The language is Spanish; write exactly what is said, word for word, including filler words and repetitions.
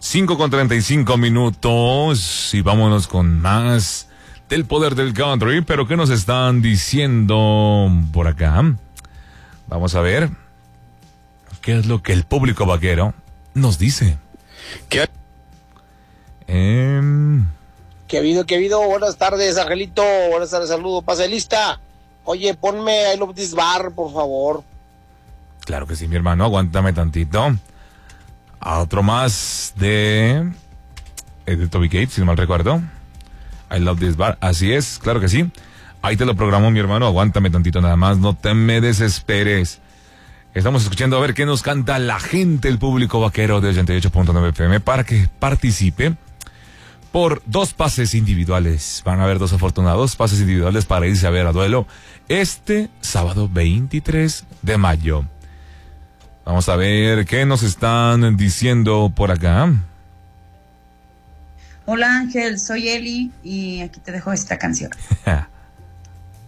cinco con treinta y cinco minutos y vámonos con más del poder del country. Pero ¿qué nos están diciendo por acá? Vamos a ver qué es lo que el público vaquero nos dice. ¿Qué? Eh... ¿Qué ha habido? ¿Qué ha habido? Buenas tardes, Angelito. Buenas tardes, saludo. Pase lista. Oye, ponme I Love This Bar, por favor. Claro que sí, mi hermano. Aguántame tantito. A otro más de... de Toby Keith, si no mal recuerdo. I Love This Bar. Así es, claro que sí. Ahí te lo programo, mi hermano. Aguántame tantito nada más. No te me desesperes. Estamos escuchando a ver qué nos canta la gente, el público vaquero de ochenta y ocho punto nueve F M, para que participe por dos pases individuales. Van a haber dos afortunados pases individuales para irse a ver a duelo este sábado veintitrés de mayo. Vamos a ver qué nos están diciendo por acá. Hola Ángel, soy Eli y aquí te dejo esta canción.